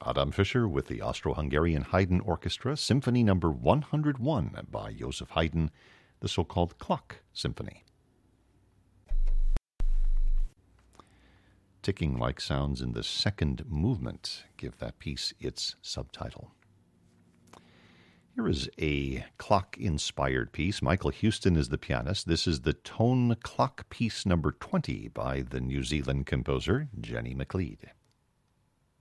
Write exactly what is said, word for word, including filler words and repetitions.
Adam Fischer with the Austro-Hungarian Haydn Orchestra, Symphony Number one hundred one by Joseph Haydn, the so-called Clock Symphony. Ticking-like sounds in the second movement give that piece its subtitle. Here is a clock-inspired piece. Michael Houston is the pianist. This is the Tone Clock Piece Number twenty by the New Zealand composer Jenny McLeod.